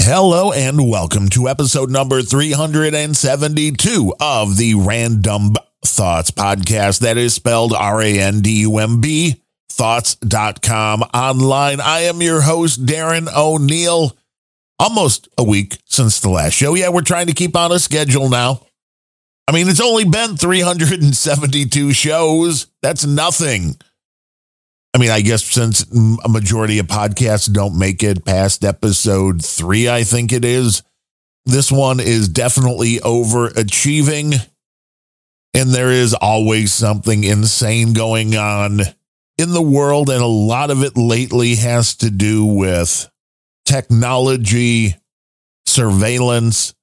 Hello and welcome to episode number 372 of the Random Thoughts podcast. That is spelled RANDUMB, thoughts.com online. I am your host, Darren O'Neill. Almost a week since the last show. Yeah, we're trying to keep on a schedule now. I mean, it's only been 372 shows. That's nothing. I mean, I guess since a majority of podcasts don't make it past episode 3, I think it is. This one is definitely overachieving. And there is always something insane going on in the world. And a lot of it lately has to do with technology, surveillance,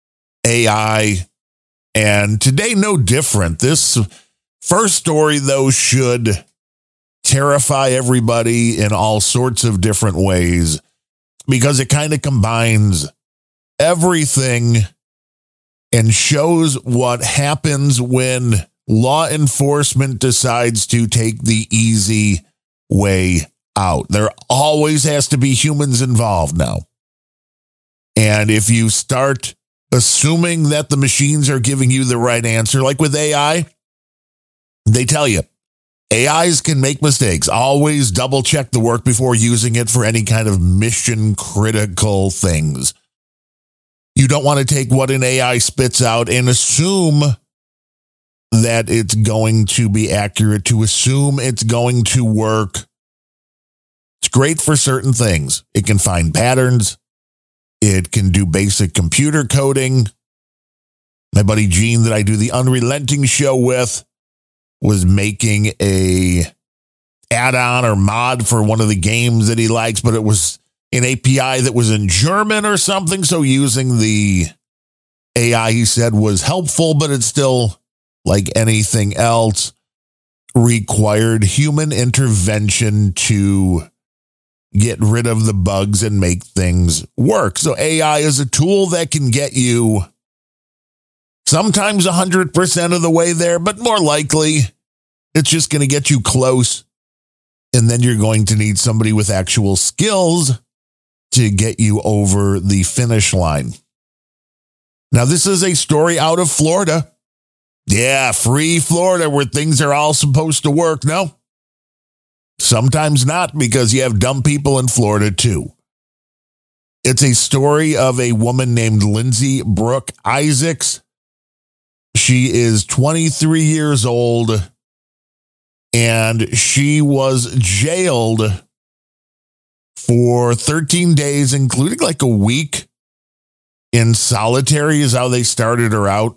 AI. And today, no different. This first story, though, should terrify everybody in all sorts of different ways because it kind of combines everything and shows what happens when law enforcement decides to take the easy way out. There always has to be humans involved now. And if you start assuming that the machines are giving you the right answer, like with AI, they tell you, AIs can make mistakes. Always double check the work before using it for any kind of mission critical things. You don't want to take what an AI spits out and assume that it's going to be accurate, to assume it's going to work. It's great for certain things. It can find patterns. It can do basic computer coding. My buddy Gene that I do the Unrelenting show with was making a add-on or mod for one of the games that he likes, but it was an API that was in German or something. So using the AI, he said, was helpful, but it's still, like anything else, required human intervention to get rid of the bugs and make things work. So AI is a tool that can get you sometimes 100% of the way there, but more likely it's just going to get you close. And then you're going to need somebody with actual skills to get you over the finish line. Now, this is a story out of Florida. Yeah, free Florida, where things are all supposed to work. No, sometimes not, because you have dumb people in Florida too. It's a story of a woman named Lindsay Brooke Isaacs. She is 23 years old, and she was jailed for 13 days, including like a week in solitary is how they started her out,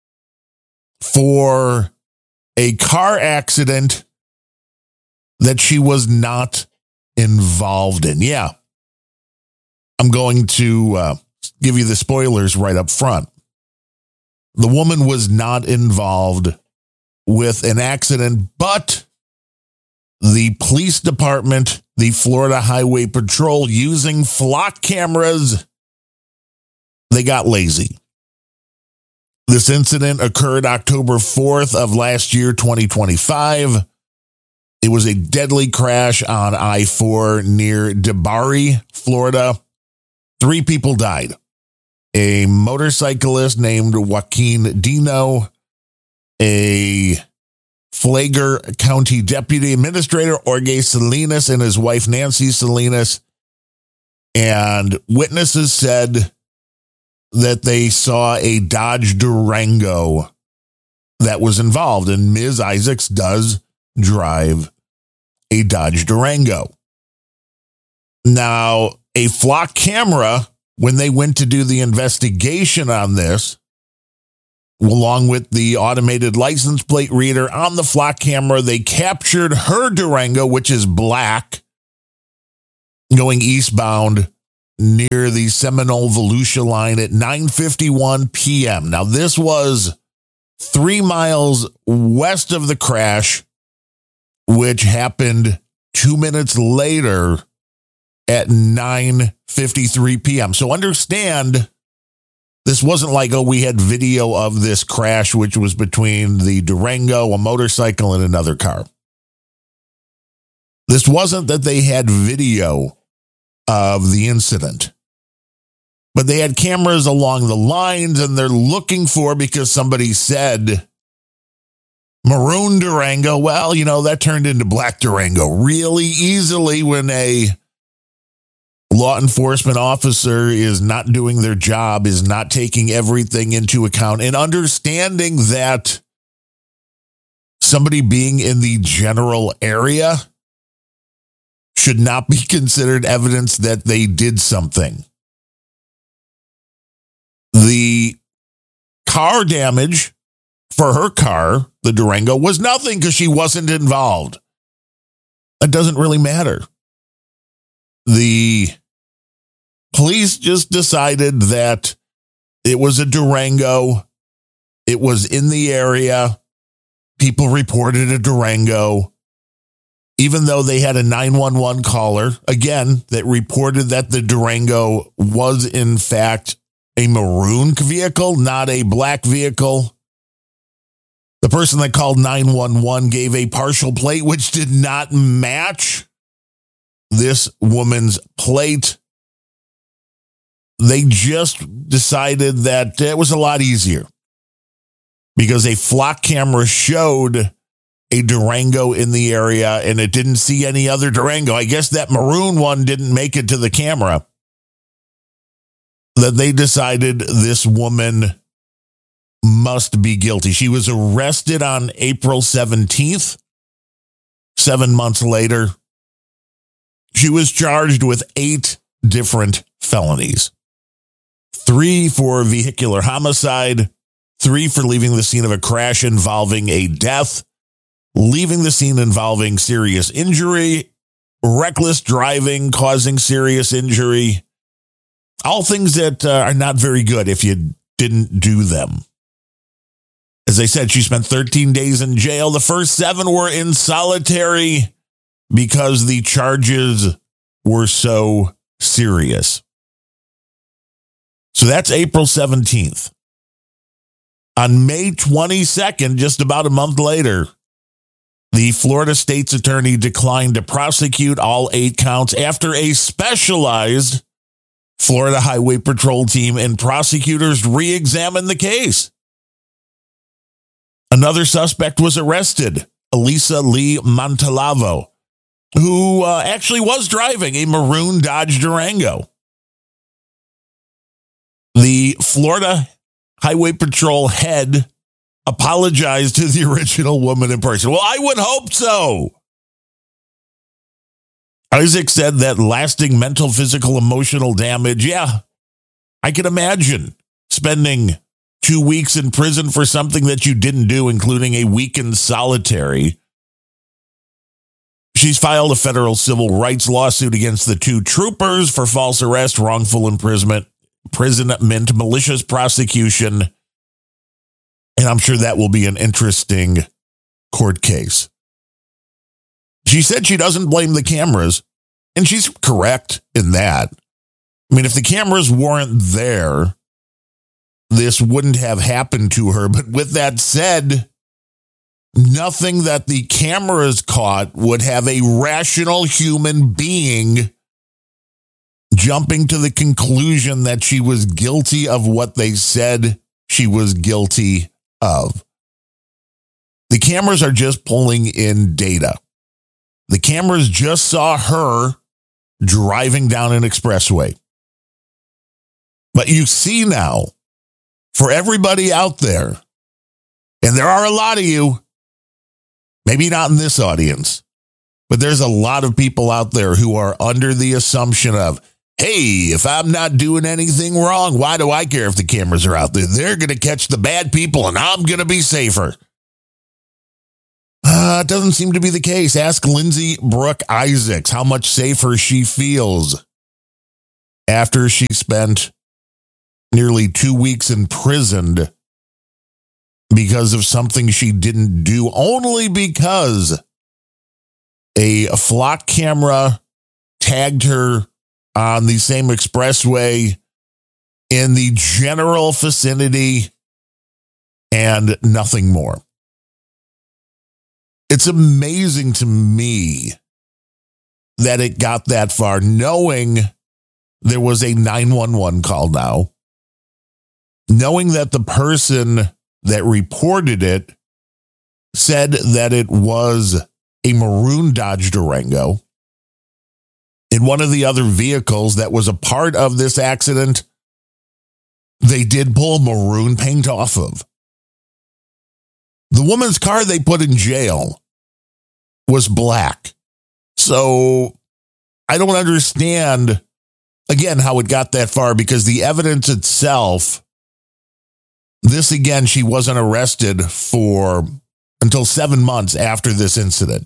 for a car accident that she was not involved in. Yeah, I'm going to give you the spoilers right up front. The woman was not involved with an accident, but the police department, the Florida Highway Patrol, using flock cameras, they got lazy. This incident occurred October 4th of last year, 2025. It was a deadly crash on I-4 near DeBary, Florida. 3 people died. A motorcyclist named Joaquin Dino, a Flagler County Deputy Administrator Jorge Salinas, and his wife Nancy Salinas. And witnesses said that they saw a Dodge Durango that was involved. And Ms. Isaacs does drive a Dodge Durango. Now, a flock camera, when they went to do the investigation on this, along with the automated license plate reader on the flock camera, they captured her Durango, which is black, going eastbound near the Seminole Volusia line at 9:51 p.m. Now, this was 3 miles west of the crash, which happened 2 minutes later at 9:53 p.m. So understand, this wasn't like, oh, we had video of this crash, which was between the Durango, a motorcycle, and another car. This wasn't that they had video of the incident. But they had cameras along the lines, and they're looking for, because somebody said maroon Durango. Well, that turned into black Durango really easily when a law enforcement officer is not doing their job, is not taking everything into account, and understanding that somebody being in the general area should not be considered evidence that they did something. The car damage for her car, the Durango, was nothing because she wasn't involved. That doesn't really matter. The police just decided that it was a Durango. It was in the area. People reported a Durango, even though they had a 911 caller, again, that reported that the Durango was, in fact, a maroon vehicle, not a black vehicle. The person that called 911 gave a partial plate, which did not match this woman's plate. They just decided that it was a lot easier because a flock camera showed a Durango in the area and it didn't see any other Durango. I guess that maroon one didn't make it to the camera. That they decided this woman must be guilty. She was arrested on April 17th. 7 months later, she was charged with 8 different felonies. 3 for vehicular homicide, 3 for leaving the scene of a crash involving a death, leaving the scene involving serious injury, reckless driving causing serious injury. All things that are not very good if you didn't do them. As I said, she spent 13 days in jail. The first 7 were in solitary because the charges were so serious. So that's April 17th. On May 22nd, just about a month later, the Florida State's attorney declined to prosecute all 8 counts after a specialized Florida Highway Patrol team and prosecutors re-examined the case. Another suspect was arrested, Elisa Lee Montalavo, who actually was driving a maroon Dodge Durango. The Florida Highway Patrol head apologized to the original woman in person. Well, I would hope so. Isaac said that lasting mental, physical, emotional damage. Yeah, I can imagine spending 2 weeks in prison for something that you didn't do, including a week in solitary. She's filed a federal civil rights lawsuit against the 2 troopers for false arrest, wrongful imprisonment, malicious prosecution. And I'm sure that will be an interesting court case. She said she doesn't blame the cameras, and she's correct in that. I mean, if the cameras weren't there, this wouldn't have happened to her. But with that said, nothing that the cameras caught would have a rational human being jumping to the conclusion that she was guilty of what they said she was guilty of. The cameras are just pulling in data. The cameras just saw her driving down an expressway. But you see now, for everybody out there, and there are a lot of you, maybe not in this audience, but there's a lot of people out there who are under the assumption of, hey, if I'm not doing anything wrong, why do I care if the cameras are out there? They're going to catch the bad people and I'm going to be safer. It doesn't seem to be the case. Ask Lindsay Brooke Isaacs how much safer she feels after she spent nearly 2 weeks imprisoned because of something she didn't do, only because a flock camera tagged her on the same expressway in the general vicinity and nothing more. It's amazing to me that it got that far, knowing there was a 911 call now, knowing that the person that reported it said that it was a maroon Dodge Durango. In one of the other vehicles that was a part of this accident, they did pull maroon paint off of. The woman's car they put in jail was black. So I don't understand, again, how it got that far, because the evidence itself, this again, she wasn't arrested until 7 months after this incident.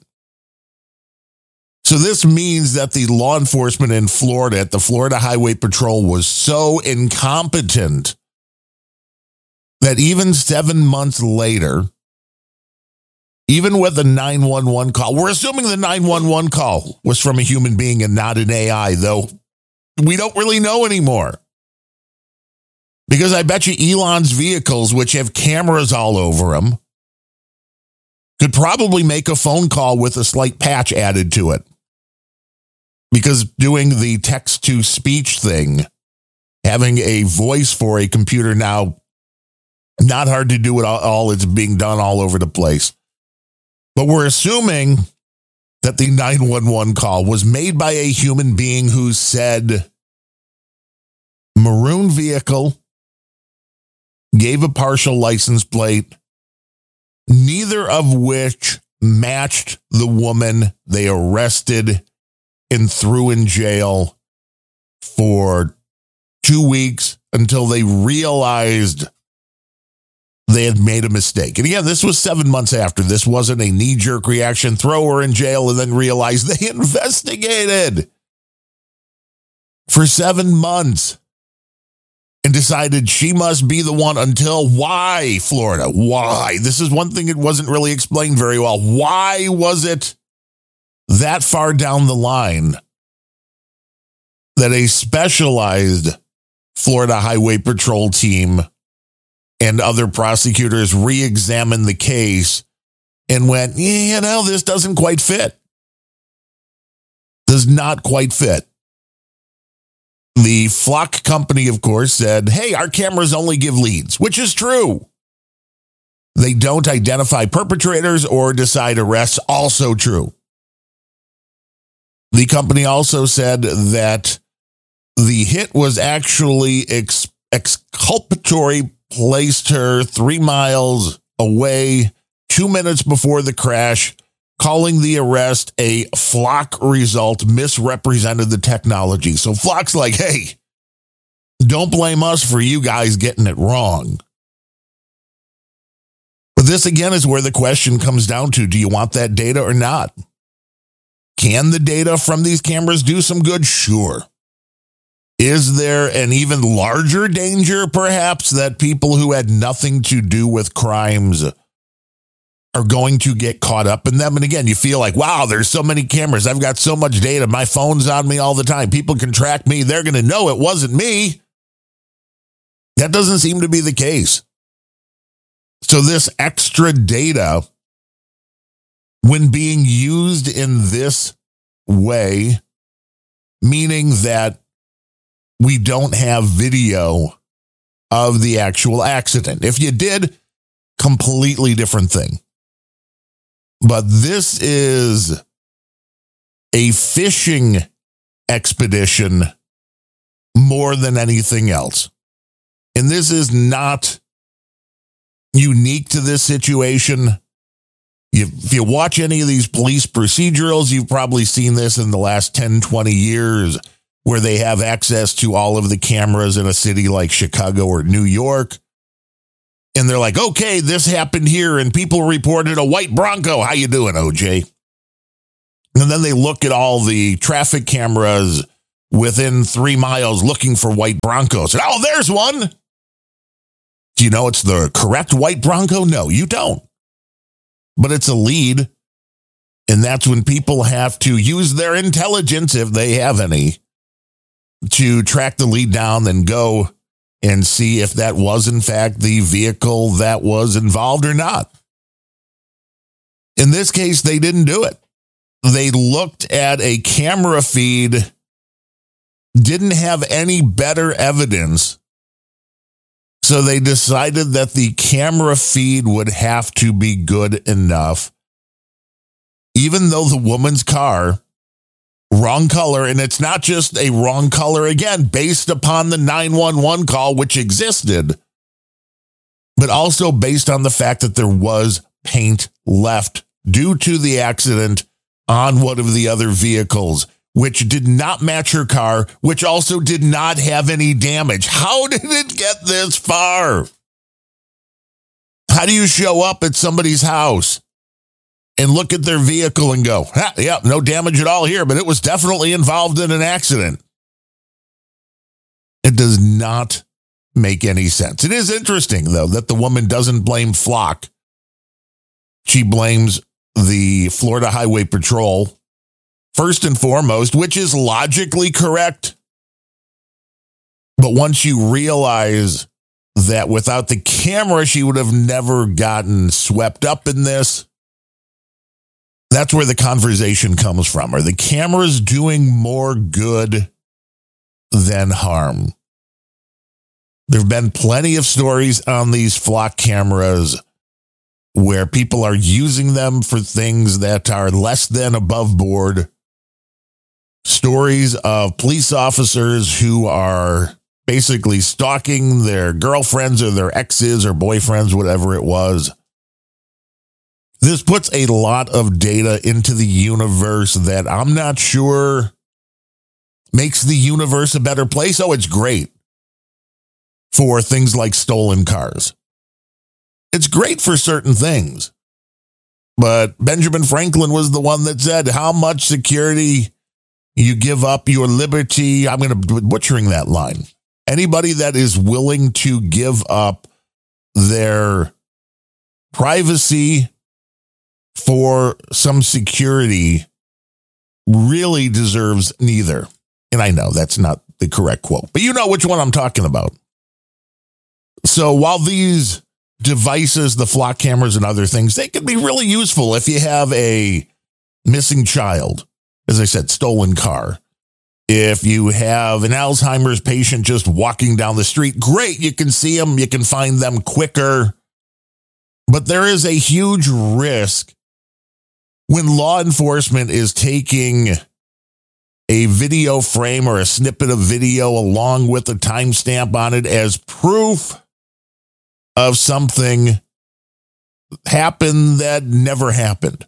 So this means that the law enforcement in Florida at the Florida Highway Patrol was so incompetent that even 7 months later, even with a 911 call, we're assuming the 911 call was from a human being and not an AI, though we don't really know anymore. Because I bet you Elon's vehicles, which have cameras all over them, could probably make a phone call with a slight patch added to it. Because doing the text-to-speech thing, having a voice for a computer now, not hard to do it all. It's being done all over the place. But we're assuming that the 911 call was made by a human being who said, maroon vehicle, gave a partial license plate, neither of which matched the woman they arrested and threw in jail for 2 weeks until they realized they had made a mistake. And again, this was 7 months after. This wasn't a knee-jerk reaction, throw her in jail, and then realize they investigated for 7 months and decided she must be the one. Until why, Florida? Why? This is one thing that wasn't really explained very well. Why was it that far down the line that a specialized Florida Highway Patrol team and other prosecutors re-examined the case and went, this doesn't quite fit. Does not quite fit. The Flock company, of course, said, hey, our cameras only give leads, which is true. They don't identify perpetrators or decide arrests, also true. The company also said that the hit was actually exculpatory, placed her 3 miles away 2 minutes before the crash, calling the arrest a Flock result, misrepresented the technology. So Flock's like, hey, don't blame us for you guys getting it wrong. But this again is where the question comes down to, do you want that data or not? Can the data from these cameras do some good? Sure. Is there an even larger danger, perhaps, that people who had nothing to do with crimes are going to get caught up in them? And again, you feel like, wow, there's so many cameras. I've got so much data. My phone's on me all the time. People can track me. They're going to know it wasn't me. That doesn't seem to be the case. So this extra data, when being used in this way, meaning that we don't have video of the actual accident. If you did, completely different thing. But this is a fishing expedition more than anything else. And this is not unique to this situation. If you watch any of these police procedurals, you've probably seen this in the last 10, 20 years, where they have access to all of the cameras in a city like Chicago or New York. And they're like, okay, this happened here, and people reported a white Bronco. How you doing, OJ? And then they look at all the traffic cameras within 3 miles looking for white Broncos. And, oh, there's one. Do you know it's the correct white Bronco? No, you don't. But it's a lead. And that's when people have to use their intelligence, if they have any, to track the lead down and go and see if that was, in fact, the vehicle that was involved or not. In this case, they didn't do it. They looked at a camera feed didn't have any better evidence. So they decided that the camera feed would have to be good enough, even though the woman's car, wrong color, and it's not just a wrong color, again, based upon the 911 call, which existed, but also based on the fact that there was paint left due to the accident on one of the other vehicles, which did not match her car, which also did not have any damage. How did it get this far? How do you show up at somebody's house and look at their vehicle and go, yeah, no damage at all here, but it was definitely involved in an accident? It does not make any sense. It is interesting, though, that the woman doesn't blame Flock. She blames the Florida Highway Patrol first and foremost, which is logically correct. But once you realize that without the camera, she would have never gotten swept up in this, that's where the conversation comes from. Are the cameras doing more good than harm? There have been plenty of stories on these flock cameras where people are using them for things that are less than above board. Stories of police officers who are basically stalking their girlfriends or their exes or boyfriends, whatever it was. This puts a lot of data into the universe that I'm not sure makes the universe a better place. Oh, it's great for things like stolen cars. It's great for certain things. But Benjamin Franklin was the one that said, how much security you give up your liberty. I'm going to be butchering that line. Anybody that is willing to give up their privacy for some security really deserves neither. And I know that's not the correct quote, but you know which one I'm talking about. So while these devices, the flock cameras and other things, they can be really useful if you have a missing child. As I said, stolen car. If you have an Alzheimer's patient just walking down the street, great, you can see them, you can find them quicker. But there is a huge risk when law enforcement is taking a video frame or a snippet of video along with a timestamp on it as proof of something happened that never happened.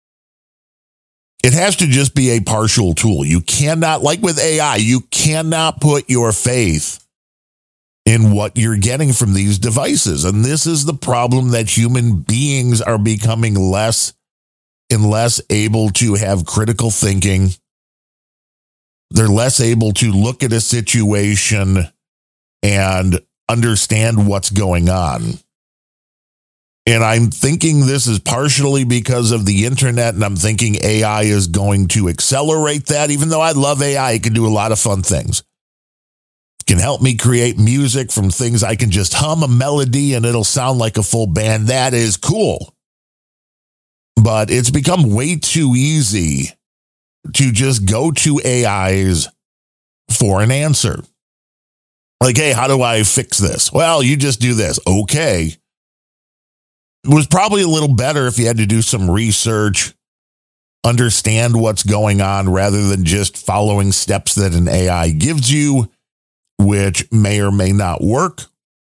It has to just be a partial tool. You cannot, like with AI, you cannot put your faith in what you're getting from these devices. And this is the problem, that human beings are becoming less and less able to have critical thinking. They're less able to look at a situation and understand what's going on. And I'm thinking this is partially because of the internet, and I'm thinking AI is going to accelerate that. Even though I love AI, it can do a lot of fun things. It can help me create music from things I can just hum a melody and it'll sound like a full band. That is cool. But it's become way too easy to just go to AIs for an answer. Like, hey, how do I fix this? Well, you just do this. Okay. It was probably a little better if you had to do some research, understand what's going on, rather than just following steps that an AI gives you, which may or may not work.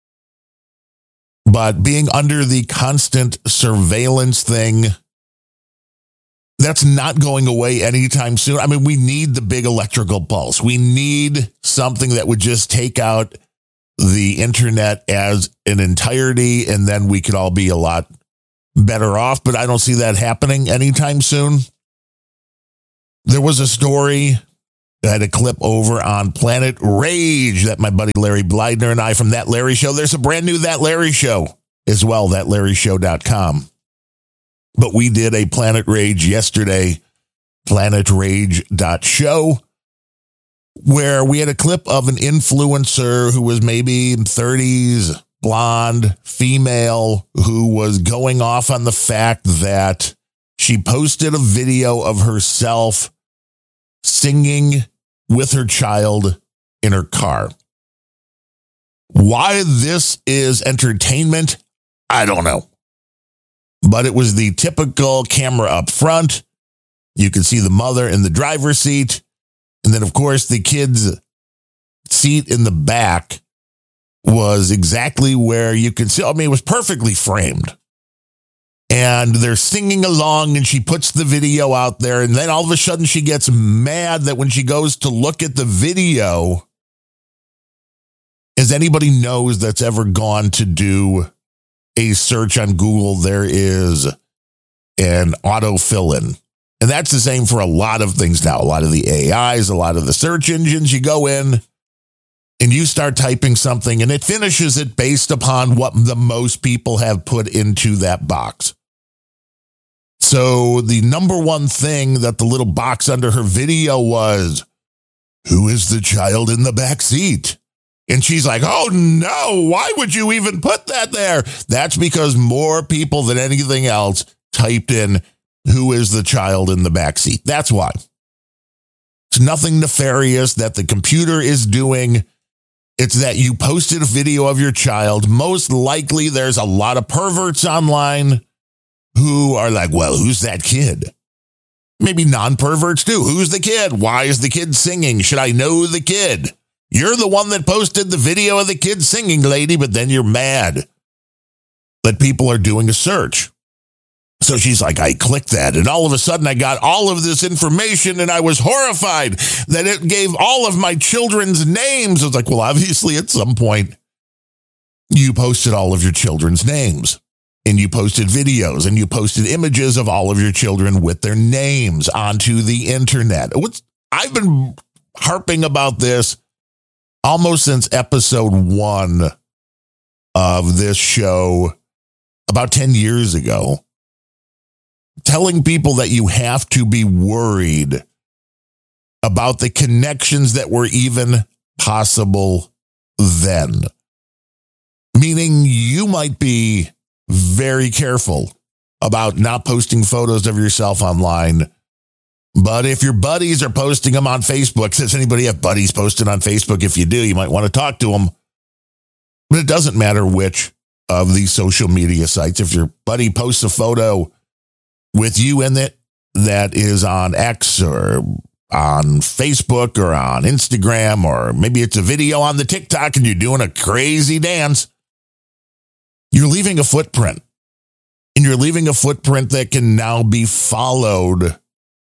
But being under the constant surveillance thing, that's not going away anytime soon. I mean, we need the big electrical pulse. We need something that would just take out the internet as an entirety, and then we could all be a lot better off. But I don't see that happening anytime soon. There was a story that had a clip over on Planet Rage that my buddy Larry Blydner and I from That Larry Show. There's a brand new That Larry Show as well, thatlarryshow.com. But we did a Planet Rage yesterday, planetrage.show, where we had a clip of an influencer who was maybe in 30s, blonde, female, who was going off on the fact that she posted a video of herself singing with her child in her car. Why this is entertainment, I don't know. But it was the typical camera up front. You could see the mother in the driver's seat. And then, of course, the kid's seat in the back was exactly where you could see. I mean, it was perfectly framed. And they're singing along, and she puts the video out there. And then all of a sudden, she gets mad that when she goes to look at the video, as anybody knows that's ever gone to do a search on Google, there is an auto fill-in. And that's the same for a lot of things now. A lot of the AIs, a lot of the search engines, you go in and you start typing something and it finishes it based upon what the most people have put into that box. So the number one thing that the little box under her video was, who is the child in the back seat? And she's like, oh no, why would you even put that there? That's because more people than anything else typed in, who is the child in the back seat? That's why. It's nothing nefarious that the computer is doing. It's that you posted a video of your child. Most likely there's a lot of perverts online who are like, well, who's that kid? Maybe non-perverts too. Who's the kid? Why is the kid singing? Should I know the kid? You're the one that posted the video of the kid singing, lady, but then you're mad that people are doing a search. So she's like, I clicked that, and all of a sudden I got all of this information, and I was horrified that it gave all of my children's names. I was like, well, obviously at some point you posted all of your children's names, and you posted videos, and you posted images of all of your children with their names onto the internet. I've been harping about this almost since episode 1 of this show about 10 years ago, telling people that you have to be worried about the connections that were even possible then. Meaning you might be very careful about not posting photos of yourself online. But if your buddies are posting them on Facebook, does anybody have buddies posted on Facebook? If you do, you might want to talk to them. But it doesn't matter which of these social media sites. If your buddy posts a photo with you in it that is on X or on Facebook or on Instagram, or maybe it's a video on the TikTok and you're doing a crazy dance, you're leaving a footprint. And you're leaving a footprint that can now be followed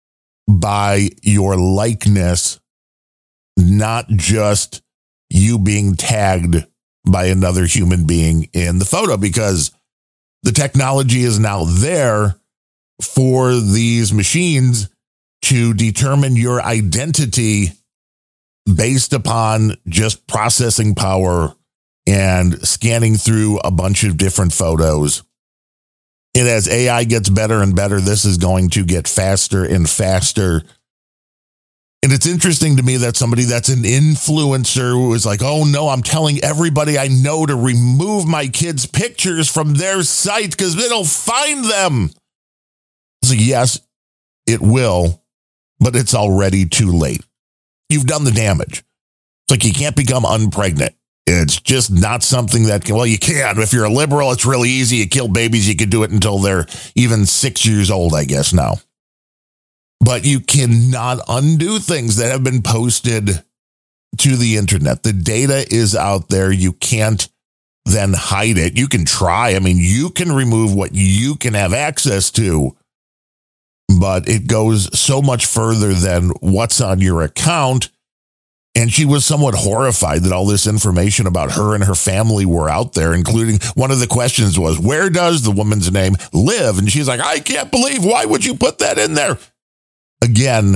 by your likeness, not just you being tagged by another human being in the photo, because the technology is now there for these machines to determine your identity based upon just processing power and scanning through a bunch of different photos. And as AI gets better and better, this is going to get faster and faster. And it's interesting to me that somebody that's an influencer who is like, oh no, I'm telling everybody I know to remove my kids' pictures from their site because it'll find them. So yes, it will, but it's already too late. You've done the damage. It's like you can't become unpregnant. It's just not something that can, well, you can. If you're a liberal, it's really easy. You kill babies. You can do it until they're even 6 years old, I guess now. But you cannot undo things that have been posted to the internet. The data is out there. You can't then hide it. You can try. I mean, you can remove what you can have access to, but it goes so much further than what's on your account. And she was somewhat horrified that all this information about her and her family were out there, including one of the questions was, where does the woman's name live? And she's like, I can't believe, why would you put that in there? Again,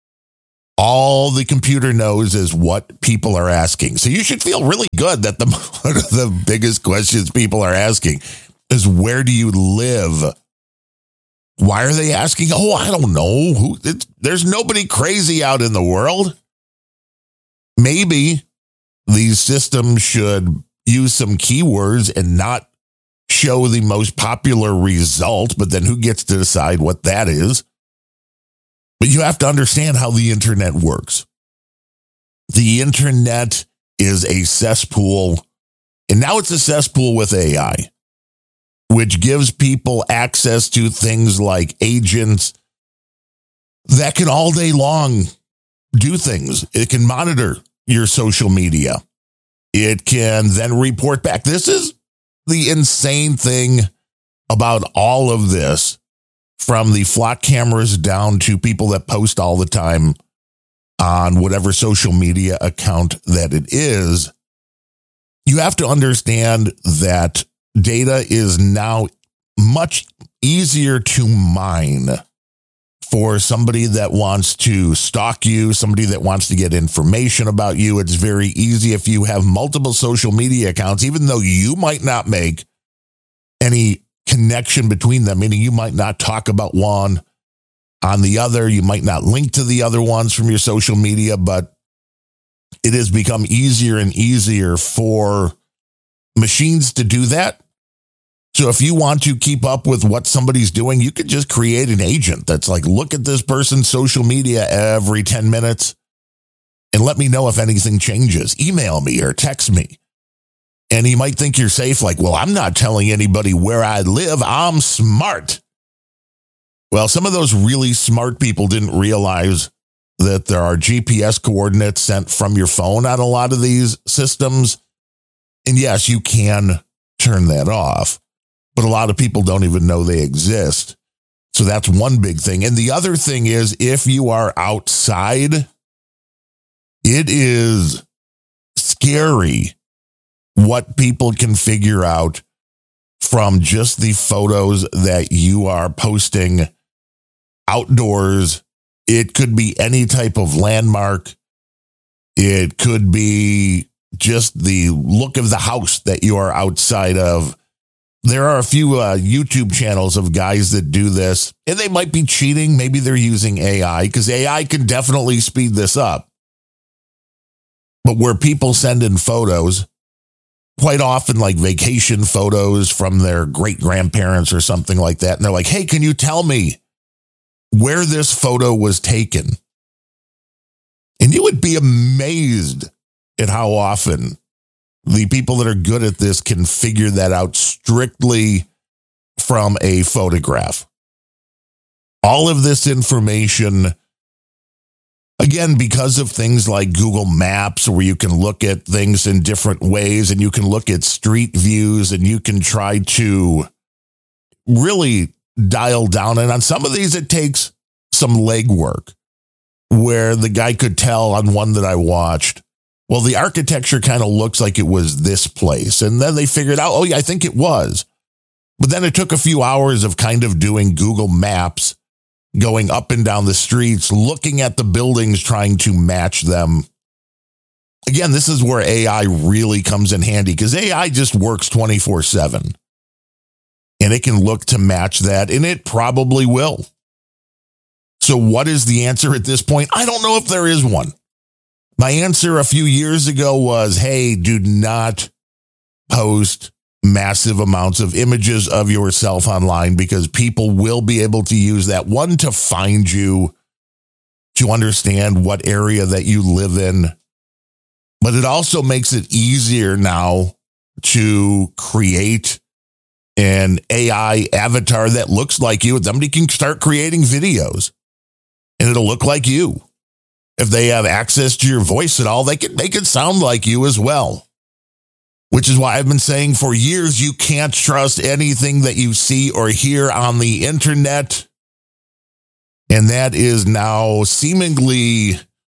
all the computer knows is what people are asking. So you should feel really good that one of the biggest questions people are asking is, where do you live? Why are they asking? Oh, I don't know. There's nobody crazy out in the world. Maybe these systems should use some keywords and not show the most popular result, but then who gets to decide what that is? But you have to understand how the internet works. The internet is a cesspool, and now it's a cesspool with AI, which gives people access to things like agents that can all day long do things. It can monitor your social media. It can then report back. This is the insane thing about all of this, from the flock cameras down to people that post all the time on whatever social media account that it is. You have to understand that data is now much easier to mine for somebody that wants to stalk you, somebody that wants to get information about you. It's very easy if you have multiple social media accounts, even though you might not make any connection between them, meaning you might not talk about one on the other. You might not link to the other ones from your social media, but it has become easier and easier for machines to do that. So if you want to keep up with what somebody's doing, you could just create an agent that's like, look at this person's social media every 10 minutes and let me know if anything changes. Email me or text me. And you might think you're safe, like, well, I'm not telling anybody where I live. I'm smart. Well, some of those really smart people didn't realize that there are GPS coordinates sent from your phone on a lot of these systems. And yes, you can turn that off, but a lot of people don't even know they exist. So that's one big thing. And the other thing is, if you are outside, it is scary what people can figure out from just the photos that you are posting outdoors. It could be any type of landmark. It could be just the look of the house that you are outside of. There are a few YouTube channels of guys that do this, and they might be cheating. Maybe they're using AI, because AI can definitely speed this up. But where people send in photos, quite often like vacation photos from their great grandparents or something like that. And they're like, hey, can you tell me where this photo was taken? And you would be amazed at how often the people that are good at this can figure that out strictly from a photograph. All of this information, again, because of things like Google Maps, where you can look at things in different ways, and you can look at street views, and you can try to really dial down. And on some of these, it takes some legwork, where the guy could tell on one that I watched, well, the architecture kind of looks like it was this place. And then they figured out, oh, yeah, I think it was. But then it took a few hours of kind of doing Google Maps, going up and down the streets, looking at the buildings, trying to match them. Again, this is where AI really comes in handy, because AI just works 24/7. And it can look to match that, and it probably will. So what is the answer at this point? I don't know if there is one. My answer a few years ago was, hey, do not post massive amounts of images of yourself online, because people will be able to use that, one, to find you, to understand what area that you live in. But it also makes it easier now to create an AI avatar that looks like you. Somebody can start creating videos and it'll look like you. If they have access to your voice at all, they can make it sound like you as well. Which is why I've been saying for years, you can't trust anything that you see or hear on the internet. And that is now seemingly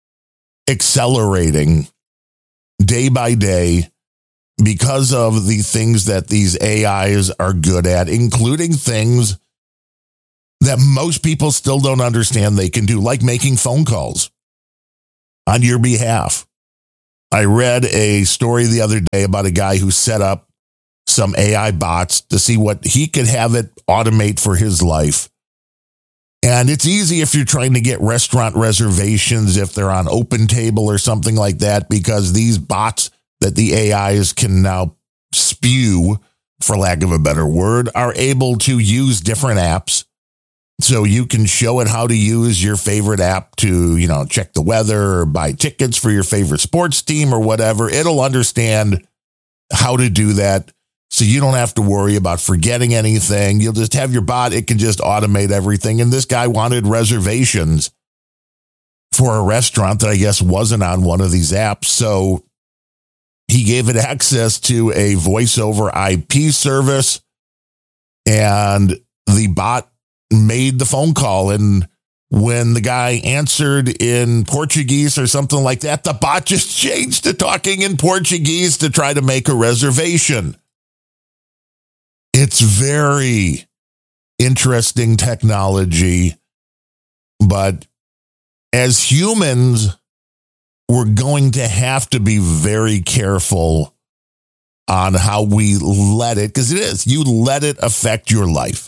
accelerating day by day because of the things that these AIs are good at, including things that most people still don't understand they can do, like making phone calls on your behalf. I read a story the other day about a guy who set up some AI bots to see what he could have it automate for his life. And it's easy if you're trying to get restaurant reservations, if they're on OpenTable or something like that, because these bots that the AIs can now spew, for lack of a better word, are able to use different apps So you can show it how to use your favorite app to, check the weather or buy tickets for your favorite sports team or whatever. It'll understand how to do that. So you don't have to worry about forgetting anything. You'll just have your bot. It can just automate everything. And this guy wanted reservations for a restaurant that I guess wasn't on one of these apps. So he gave it access to a voice over IP service, and the bot made the phone call. And when the guy answered in Portuguese or something like that, the bot just changed to talking in Portuguese to try to make a reservation. It's very interesting technology, but as humans, we're going to have to be very careful on how we let it, because you let it affect your life.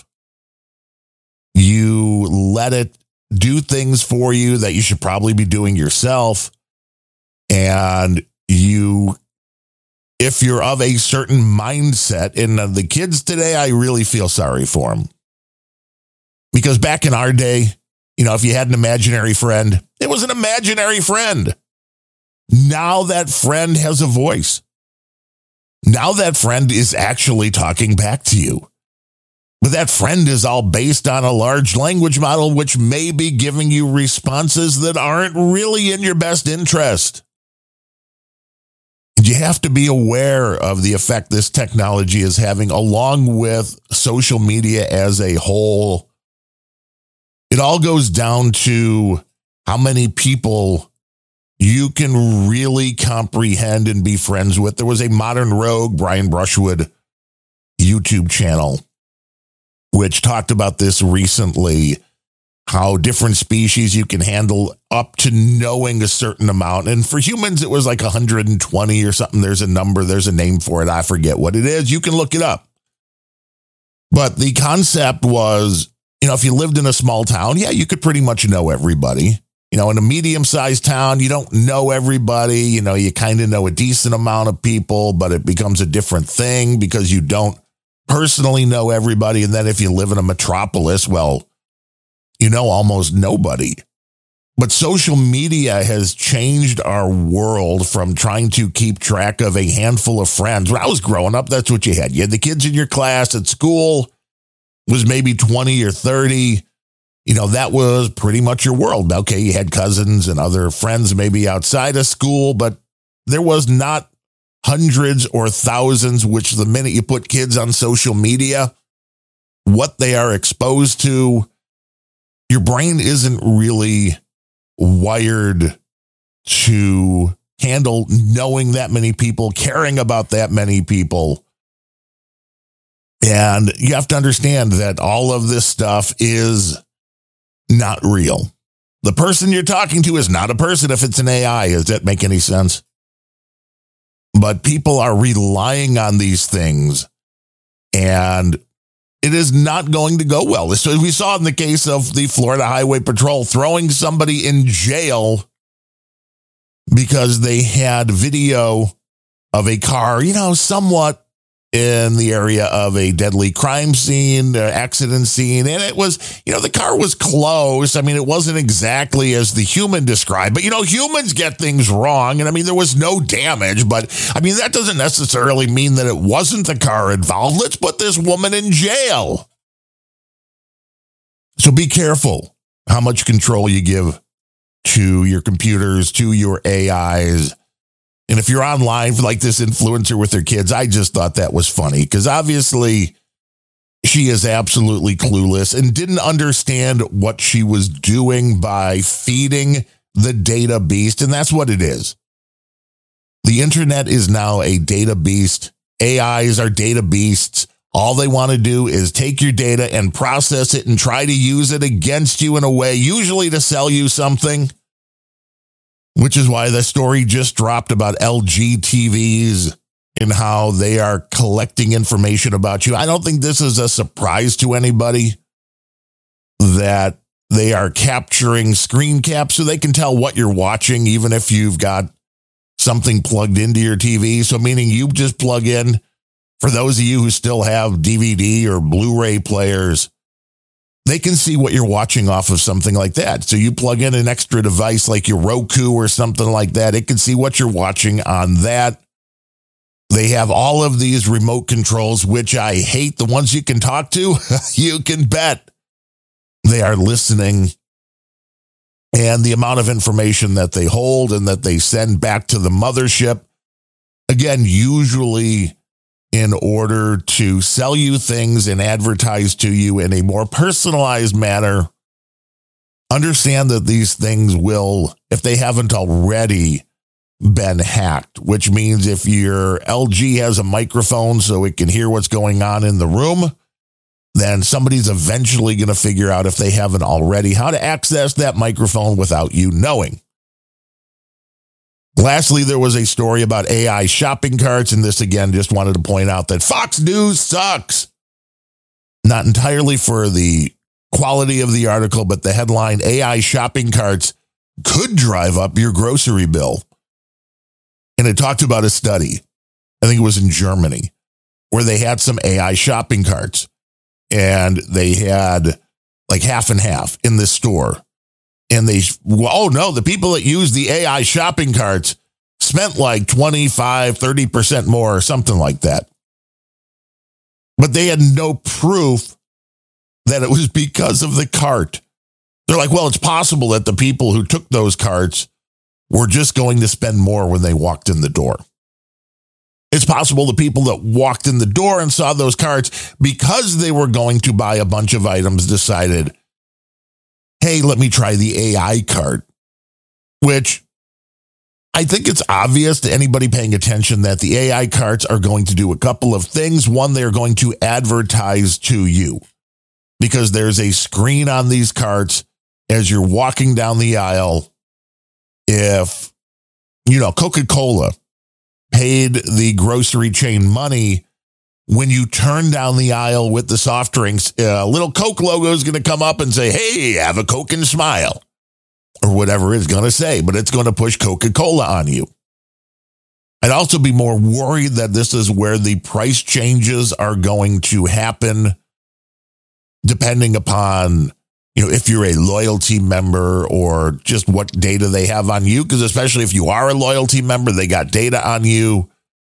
You let it do things for you that you should probably be doing yourself. And if you're of a certain mindset, and the kids today, I really feel sorry for them. Because back in our day, if you had an imaginary friend, it was an imaginary friend. Now that friend has a voice. Now that friend is actually talking back to you. But that friend is all based on a large language model, which may be giving you responses that aren't really in your best interest. You have to be aware of the effect this technology is having, along with social media as a whole. It all goes down to how many people you can really comprehend and be friends with. There was a Modern Rogue, Brian Brushwood, YouTube channel, which talked about this recently, how different species you can handle up to knowing a certain amount. And for humans, it was like 120 or something. There's a number, there's a name for it. I forget what it is. You can look it up. But the concept was, if you lived in a small town, you could pretty much know everybody. In a medium-sized town, you don't know everybody. You kind of know a decent amount of people, but it becomes a different thing because you don't personally know everybody. And then if you live in a metropolis, well, almost nobody. But social media has changed our world from trying to keep track of a handful of friends. When I was growing up, that's what you had. You had the kids in your class at school, was maybe 20 or 30. That was pretty much your world. Okay, you had cousins and other friends maybe outside of school, but there was not hundreds or thousands, which the minute you put kids on social media, what they are exposed to, your brain isn't really wired to handle knowing that many people, caring about that many people. And you have to understand that all of this stuff is not real. The person you're talking to is not a person if it's an AI. Does that make any sense? But people are relying on these things, and it is not going to go well. So we saw in the case of the Florida Highway Patrol throwing somebody in jail because they had video of a car, somewhat in the area of a deadly crime scene, accident scene. And it was, the car was close. I mean, it wasn't exactly as the human described, but, humans get things wrong. And there was no damage, but that doesn't necessarily mean that it wasn't the car involved. Let's put this woman in jail. So be careful how much control you give to your computers, to your AIs. And if you're online for like this influencer with her kids, I just thought that was funny because obviously she is absolutely clueless and didn't understand what she was doing by feeding the data beast. And that's what it is. The internet is now a data beast. AIs are data beasts. All they want to do is take your data and process it and try to use it against you in a way, usually to sell you something. Which is why the story just dropped about LG TVs and how they are collecting information about you. I don't think this is a surprise to anybody that they are capturing screen caps so they can tell what you're watching, even if you've got something plugged into your TV. So meaning you just plug in, for those of you who still have DVD or Blu-ray players, they can see what you're watching off of something like that. So you plug in an extra device like your Roku or something like that. It can see what you're watching on that. They have all of these remote controls, which I hate. The ones you can talk to, you can bet they are listening. And the amount of information that they hold and that they send back to the mothership, again, usually in order to sell you things and advertise to you in a more personalized manner. Understand that these things will, if they haven't already been hacked, which means if your LG has a microphone so it can hear what's going on in the room, then somebody's eventually going to figure out, if they haven't already, how to access that microphone without you knowing. Lastly, there was a story about AI shopping carts, and this again just wanted to point out that Fox News sucks. Not entirely for the quality of the article, but the headline, AI shopping carts could drive up your grocery bill. And it talked about a study, I think it was in Germany, where they had some AI shopping carts. And they had like half and half in this store. And the people that use the AI shopping carts spent like 25, 30% more or something like that. But they had no proof that it was because of the cart. They're like, well, it's possible that the people who took those carts were just going to spend more when they walked in the door. It's possible the people that walked in the door and saw those carts, because they were going to buy a bunch of items, decided, hey, let me try the AI cart, which I think it's obvious to anybody paying attention that the AI carts are going to do a couple of things. One, they're going to advertise to you because there's a screen on these carts as you're walking down the aisle. If, Coca-Cola paid the grocery chain money, when you turn down the aisle with the soft drinks, a little Coke logo is going to come up and say, hey, have a Coke and smile, or whatever it's going to say, but it's going to push Coca-Cola on you. I'd also be more worried that this is where the price changes are going to happen, depending upon, if you're a loyalty member or just what data they have on you, because especially if you are a loyalty member, they got data on you.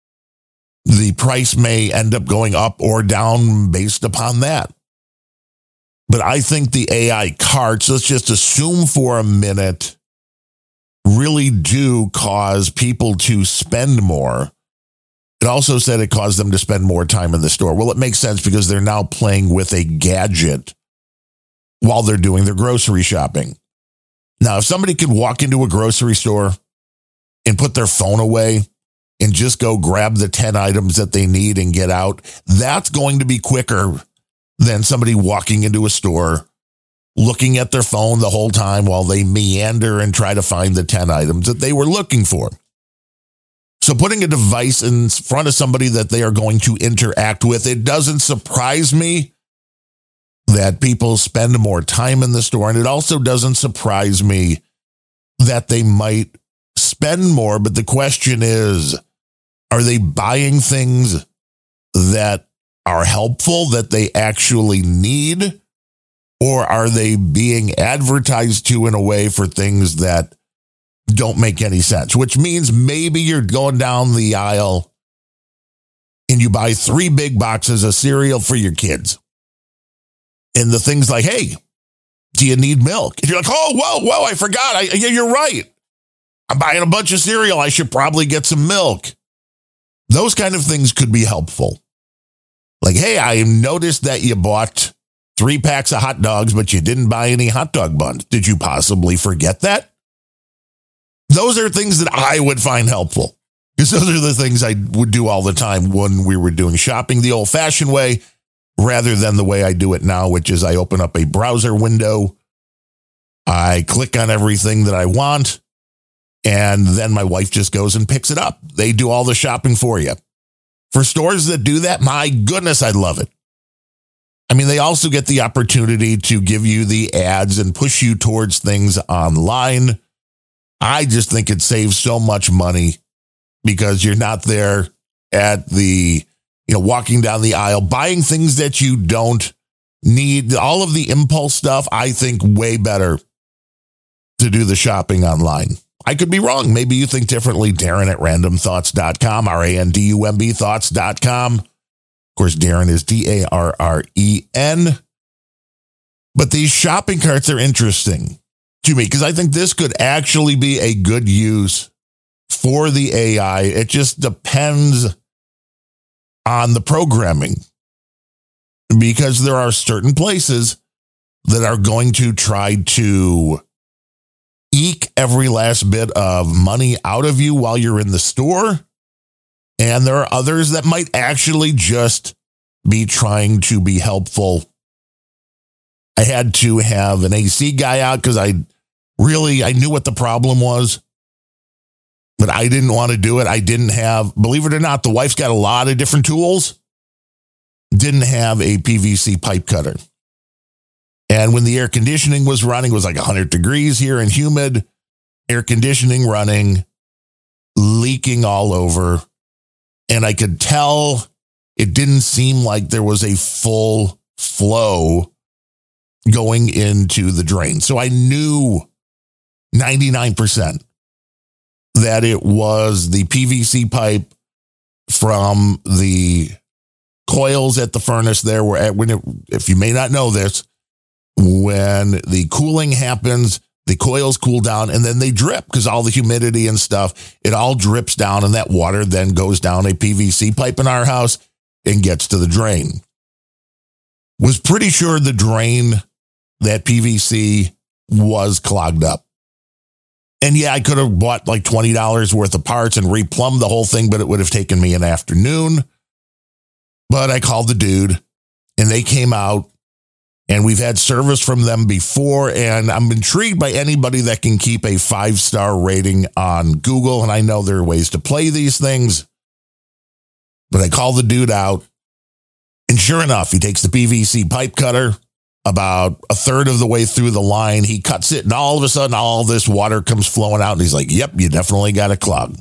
The price may end up going up or down based upon that. But I think the AI carts, let's just assume for a minute, really do cause people to spend more. It also said it caused them to spend more time in the store. Well, it makes sense because they're now playing with a gadget while they're doing their grocery shopping. Now, if somebody could walk into a grocery store and put their phone away and just go grab the 10 items that they need and get out, that's going to be quicker than somebody walking into a store, looking at their phone the whole time while they meander and try to find the 10 items that they were looking for. So putting a device in front of somebody that they are going to interact with, it doesn't surprise me that people spend more time in the store. And it also doesn't surprise me that they might spend more. But the question is, are they buying things that are helpful, that they actually need? Or are they being advertised to in a way for things that don't make any sense? Which means maybe you're going down the aisle and you buy 3 big boxes of cereal for your kids. And the thing's like, hey, do you need milk? And you're like, oh, whoa, I forgot. You're right. I'm buying a bunch of cereal. I should probably get some milk. Those kind of things could be helpful. Like, hey, I noticed that you bought 3 packs of hot dogs, but you didn't buy any hot dog buns. Did you possibly forget that? Those are things that I would find helpful, because those are the things I would do all the time when we were doing shopping the old-fashioned way, rather than the way I do it now, which is I open up a browser window, I click on everything that I want, and then my wife just goes and picks it up. They do all the shopping for you. For stores that do that, my goodness, I love it. I mean, they also get the opportunity to give you the ads and push you towards things online. I just think it saves so much money because you're not there at the, walking down the aisle, buying things that you don't need all of the impulse stuff. I think way better to do the shopping online. I could be wrong. Maybe you think differently. Darren at randomthoughts.com, RANDUMB thoughts.com. Of course, Darren is DARREN. But these shopping carts are interesting to me because I think this could actually be a good use for the AI. It just depends on the programming, because there are certain places that are going to try to eke every last bit of money out of you while you're in the store. And there are others that might actually just be trying to be helpful. I had to have an AC guy out because I knew what the problem was, but I didn't want to do it. I didn't have, believe it or not, the wife's got a lot of different tools. Didn't have a PVC pipe cutter. And when the air conditioning was running, it was like 100 degrees here and humid, air conditioning running, leaking all over. And I could tell it didn't seem like there was a full flow going into the drain. So I knew 99% that it was the PVC pipe from the coils at the furnace there. If you may not know this, when the cooling happens, the coils cool down and then they drip because all the humidity and stuff, it all drips down, and that water then goes down a PVC pipe in our house and gets to the drain. Was pretty sure the drain, that PVC, was clogged up. And yeah, I could have bought like $20 worth of parts and replumbed the whole thing, but it would have taken me an afternoon. But I called the dude and they came out, and we've had service from them before. And I'm intrigued by anybody that can keep a 5-star rating on Google. And I know there are ways to play these things, but I called the dude out, and sure enough, he takes the PVC pipe cutter. About a third of the way through the line, he cuts it, and all of a sudden, all this water comes flowing out. And he's like, yep, you definitely got a clog.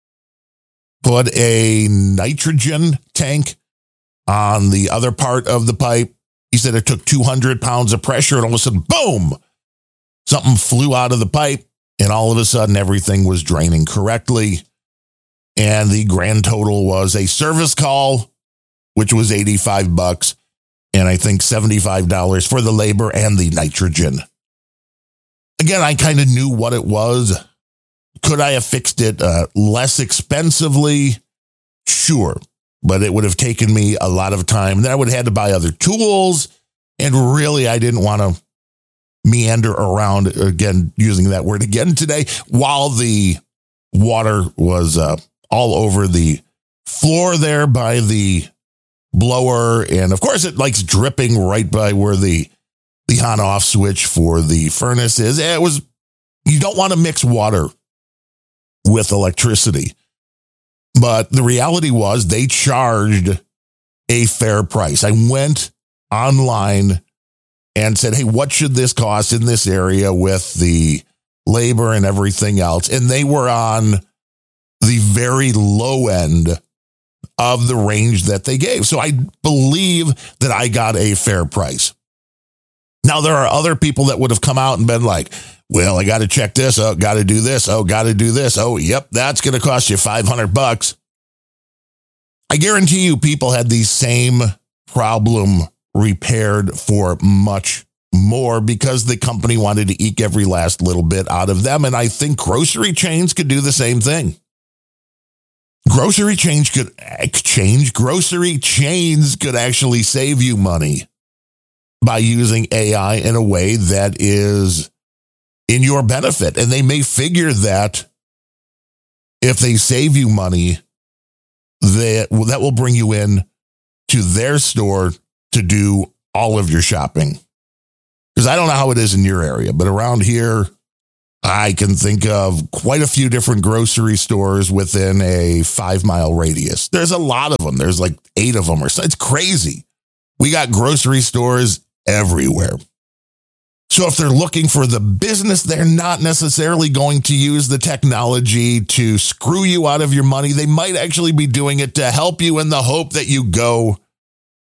Put a nitrogen tank on the other part of the pipe. He said it took 200 pounds of pressure, and all of a sudden, boom, something flew out of the pipe, and all of a sudden, everything was draining correctly. And the grand total was a service call, which was $85. And I think $75 for the labor and the nitrogen. Again, I kind of knew what it was. Could I have fixed it less expensively? Sure. But it would have taken me a lot of time. Then I would have had to buy other tools. And really, I didn't want to meander around, again, using that word again today, while the water was all over the floor there by the blower. And of course, it likes dripping right by where the on-off switch for the furnace is. You don't want to mix water with electricity. But the reality was they charged a fair price. I went online and said, hey, what should this cost in this area with the labor and everything else? And they were on the very low end of the range that they gave. So I believe that I got a fair price. Now, there are other people that would have come out and been like, well, I got to check this. Oh, got to do this. Oh, got to do this. Oh, yep, that's going to cost you $500. I guarantee you people had the same problem repaired for much more because the company wanted to eke every last little bit out of them. And I think grocery chains could do the same thing. Grocery chains could actually save you money by using AI in a way that is in your benefit. And they may figure that if they save you money, that will bring you in to their store to do all of your shopping. Because I don't know how it is in your area, but around here, I can think of quite a few different grocery stores within a 5-mile radius. There's a lot of them. There's like 8 of them or so. It's crazy. We got grocery stores everywhere. So if they're looking for the business, they're not necessarily going to use the technology to screw you out of your money. They might actually be doing it to help you in the hope that you go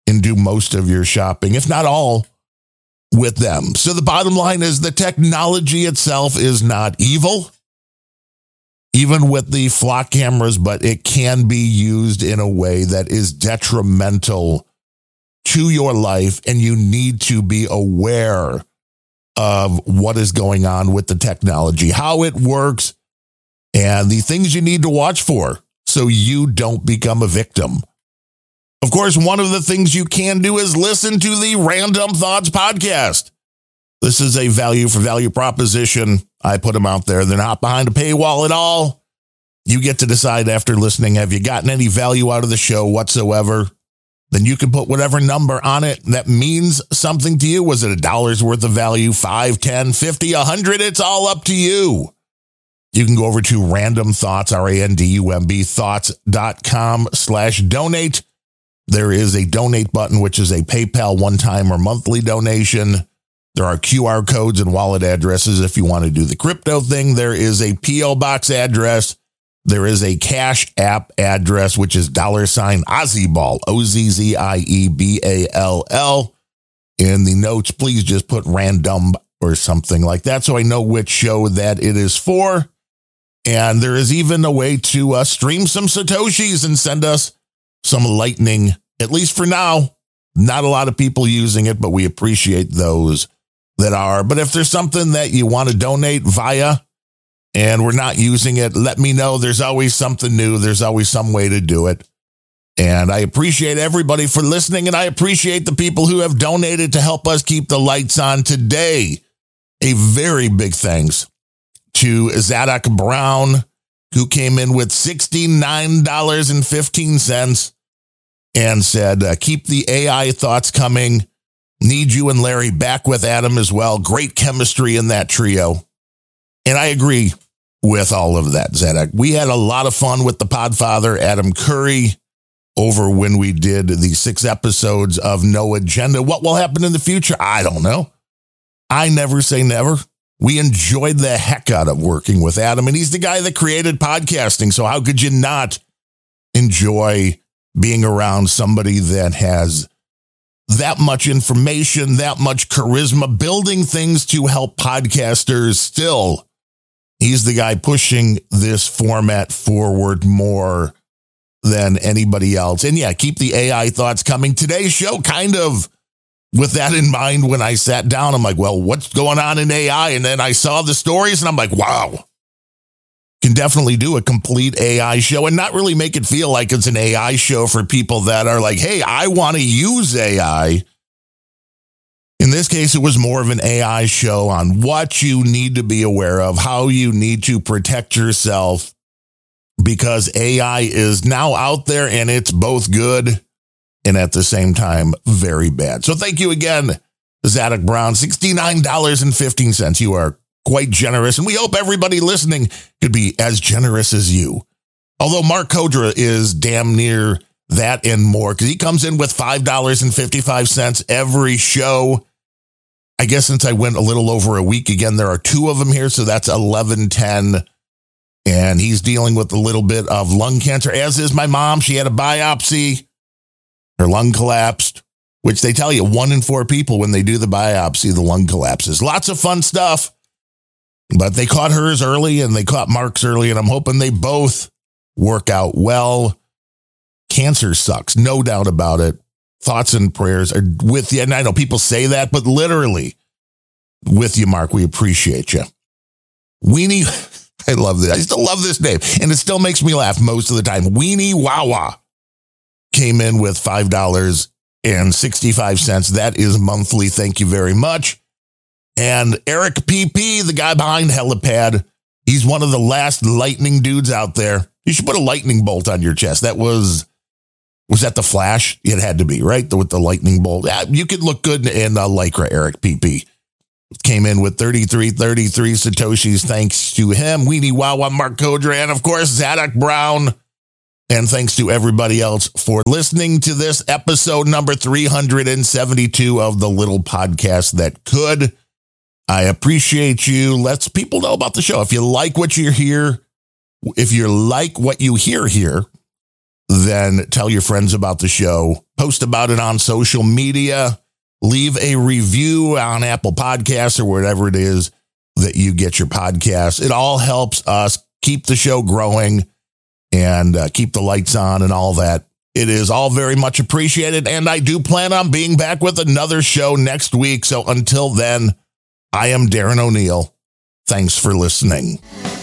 and do most of your shopping, if not all, with them. So the bottom line is the technology itself is not evil, even with the flock cameras, but it can be used in a way that is detrimental to your life, and you need to be aware of what is going on with the technology, how it works, and the things you need to watch for so you don't become a victim. Of course, one of the things you can do is listen to the Random Thoughts podcast. This is a value for value proposition. I put them out there. They're not behind a paywall at all. You get to decide after listening, have you gotten any value out of the show whatsoever? Then you can put whatever number on it that means something to you. Was it $1 worth of value, 5, 10, 50, 100? It's all up to you. You can go over to Random Thoughts, RANDUMB, thoughts.com/donate. There is a donate button, which is a PayPal one-time or monthly donation. There are QR codes and wallet addresses if you want to do the crypto thing. There is a P.O. Box address. There is a Cash App address, which is $Ozzieball, OZZIEBALL. In the notes, please just put random or something like that so I know which show that it is for. And there is even a way to stream some Satoshis and send us some Lightning, at least for now. Not a lot of people using it, but we appreciate those that are. But if there's something that you want to donate via and we're not using it, let me know. There's always something new. There's always some way to do it. And I appreciate everybody for listening, and I appreciate the people who have donated to help us keep the lights on today. A very big thanks to Zadok Brown, who came in with $69.15 and said, keep the AI thoughts coming. Need you and Larry back with Adam as well. Great chemistry in that trio. And I agree with all of that, Zadok. We had a lot of fun with the Podfather, Adam Curry, over when we did the 6 episodes of No Agenda. What will happen in the future? I don't know. I never say never. We enjoyed the heck out of working with Adam, and he's the guy that created podcasting. So how could you not enjoy being around somebody that has that much information, that much charisma, building things to help podcasters still? He's the guy pushing this format forward more than anybody else. And yeah, keep the AI thoughts coming. Today's show kind of with that in mind, when I sat down, I'm like, well, what's going on in AI? And then I saw the stories and I'm like, wow, can definitely do a complete AI show and not really make it feel like it's an AI show for people that are like, hey, I want to use AI. In this case, it was more of an AI show on what you need to be aware of, how you need to protect yourself, because AI is now out there and it's both good and at the same time, very bad. So thank you again, Zadok Brown, $69.15. You are quite generous, and we hope everybody listening could be as generous as you. Although Mark Kodra is damn near that and more, because he comes in with $5.55 every show. I guess since I went a little over a week, again, there are 2 of them here, so that's 11.10. And he's dealing with a little bit of lung cancer, as is my mom. She had a biopsy. Her lung collapsed, which they tell you 1 in 4 people when they do the biopsy, the lung collapses. Lots of fun stuff. But they caught hers early and they caught Mark's early, and I'm hoping they both work out well. Cancer sucks, no doubt about it. Thoughts and prayers are with you. And I know people say that, but literally with you, Mark. We appreciate you. Weenie, I love this. I still love this name, and it still makes me laugh most of the time. Weenie Wawa came in with $5.65. That is monthly. Thank you very much. And Eric PP, the guy behind Helipad, he's one of the last lightning dudes out there. You should put a lightning bolt on your chest. That was that the Flash? It had to be, right? With the lightning bolt. Yeah, you could look good in Lycra, Eric PP. Came in with 33 Satoshis. Thanks to him. Weenie Wawa, Mark Kodra, and of course, Zadok Brown. And thanks to everybody else for listening to this episode number 372 of the little podcast that could. I appreciate you. Let people know about the show. If you like what you hear here, then tell your friends about the show. Post about it on social media. Leave a review on Apple Podcasts or wherever it is that you get your podcasts. It all helps us keep the show growing and keep the lights on and all that. It is all very much appreciated, and I do plan on being back with another show next week. So until then, I am Darren O'Neill. Thanks for listening.